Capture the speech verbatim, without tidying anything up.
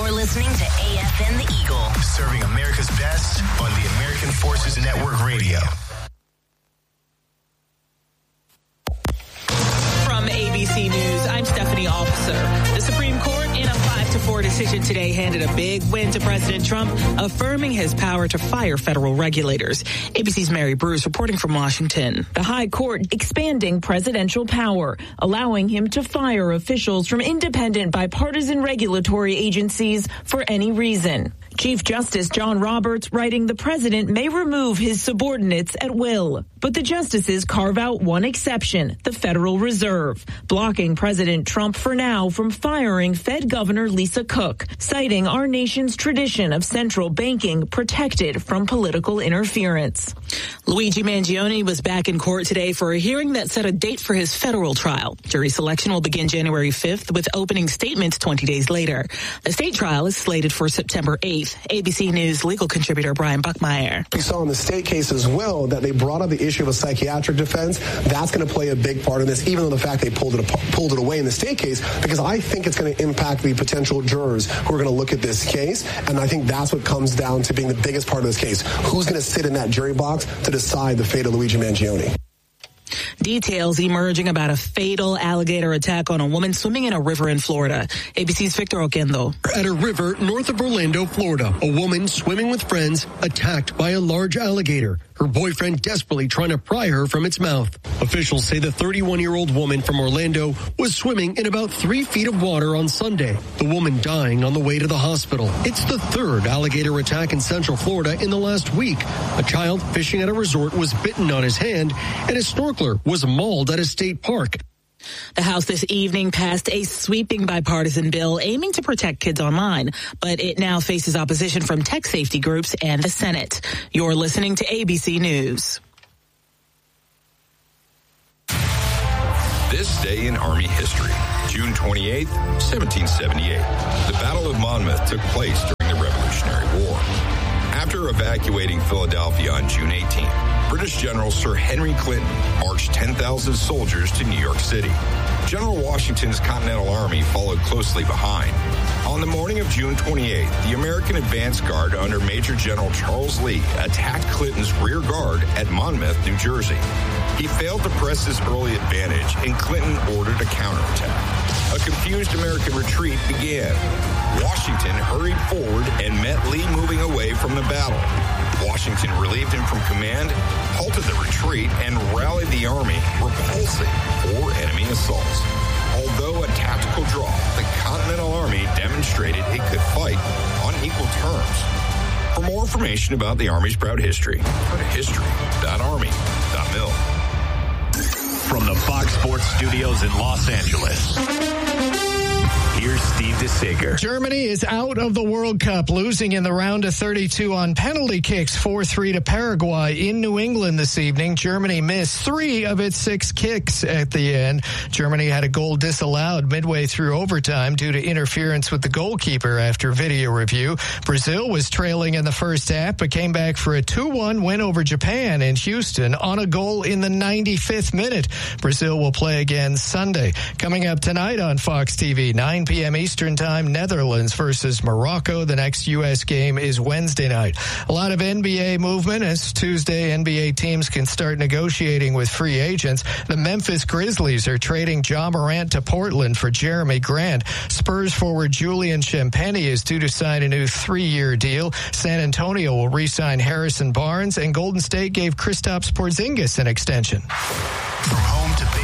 You're listening to A F N The Eagle. Serving America's best on the American Forces Network Radio. From A B C News, I'm Stephanie Officer. The Supreme Court, in a five to four decision today, handed a big win to President Trump, affirming his power to fire federal regulators. A B C's Mary Bruce reporting from Washington. The High Court expanding presidential power, allowing him to fire officials from independent bipartisan regulatory agencies for any reason. Chief Justice John Roberts writing the president may remove his subordinates at will. But the justices carve out one exception, the Federal Reserve, blocking President Trump for now from firing Fed Governor Lisa Cook, citing our nation's tradition of central banking protected from political interference. Luigi Mangione was back in court today for a hearing that set a date for his federal trial. Jury selection will begin January fifth with opening statements twenty days later. The state trial is slated for September eighth. A B C News legal contributor Brian Buckmeyer. We saw in the state case as well that they brought up the issue of a psychiatric defense. That's going to play a big part in this, even though the fact they pulled it pulled it away in the state case, because I think it's going to impact the potential jurors who are going to look at this case. And I think that's what comes down to being the biggest part of this case. Who's going to sit in that jury box to decide the fate of Luigi Mangione? Details emerging about a fatal alligator attack on a woman swimming in a river in Florida. A B C's Victor Oquendo. At a river north of Orlando, Florida, a woman swimming with friends attacked by a large alligator. Her boyfriend desperately trying to pry her from its mouth. Officials say the thirty-one-year-old woman from Orlando was swimming in about three feet of water on Sunday. The woman dying on the way to the hospital. It's the third alligator attack in Central Florida in the last week. A child fishing at a resort was bitten on his hand, and a snorkeler was mauled at a state park. The House this evening passed a sweeping bipartisan bill aiming to protect kids online, but it now faces opposition from tech safety groups and the Senate. You're listening to A B C News. This day in Army history, June twenty-eighth, seventeen seventy-eight. The Battle of Monmouth took place during the Revolutionary War. After evacuating Philadelphia on June eighteenth, British General Sir Henry Clinton marched ten thousand soldiers to New York City. General Washington's Continental Army followed closely behind. On the morning of June twenty-eighth, the American advance guard under Major General Charles Lee attacked Clinton's rear guard at Monmouth, New Jersey. He failed to press his early advantage, and Clinton ordered a counterattack. A confused American retreat began. Washington hurried forward and met Lee moving away from the battle. Washington relieved him from command, halted the retreat, and rallied the army, repulsing four enemy assaults. Although a tactical draw, the Continental Army demonstrated it could fight on equal terms. For more information about the Army's proud history, go to history dot army dot mil. From the Fox Sports Studios in Los Angeles, here's Steve DeSager. Germany is out of the World Cup, losing in the round of thirty-two on penalty kicks, four three to Paraguay in New England this evening. Germany missed three of its six kicks at the end. Germany had a goal disallowed midway through overtime due to interference with the goalkeeper after video review. Brazil was trailing in the first half, but came back for a two one win over Japan in Houston on a goal in the ninety-fifth minute. Brazil will play again Sunday. Coming up tonight on Fox T V, nine p.m. Eastern Time, Netherlands versus Morocco. The next U S game is Wednesday night. A lot of N B A movement as Tuesday N B A teams can start negotiating with free agents. The Memphis Grizzlies are trading Ja Morant to Portland for Jeremy Grant. Spurs forward Julian Champagnie is due to sign a new three-year deal. San Antonio will re-sign Harrison Barnes, and Golden State gave Kristaps Porzingis an extension. From home to